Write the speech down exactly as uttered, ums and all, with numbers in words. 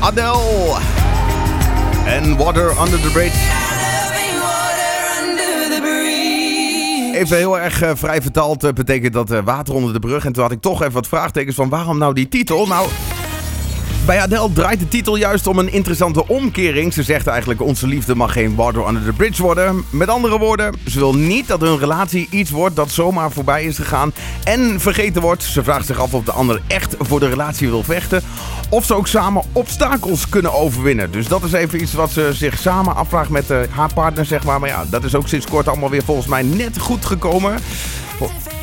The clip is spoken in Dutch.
Adele. En Water Under the Bridge. Even heel erg uh, vrij vertaald uh, betekent dat uh, water onder de brug. En toen had ik toch even wat vraagtekens van waarom nou die titel? Nou, bij Adele draait de titel juist om een interessante omkering. Ze zegt eigenlijk, onze liefde mag geen water under the bridge worden. Met andere woorden, ze wil niet dat hun relatie iets wordt dat zomaar voorbij is gegaan en vergeten wordt. Ze vraagt zich af of de ander echt voor de relatie wil vechten. Of ze ook samen obstakels kunnen overwinnen. Dus dat is even iets wat ze zich samen afvraagt met uh, haar partner, zeg maar. Maar ja, dat is ook sinds kort allemaal weer volgens mij net goed gekomen.